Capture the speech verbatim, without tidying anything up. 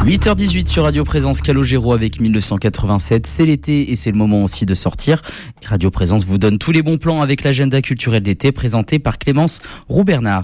huit heures dix-huit sur Radio Présence, Calogero avec mille neuf cent quatre-vingt-sept. C'est l'été et c'est le moment aussi de sortir. Radio Présence vous donne tous les bons plans avec l'agenda culturel d'été présenté par Clémence Roux-Bernard.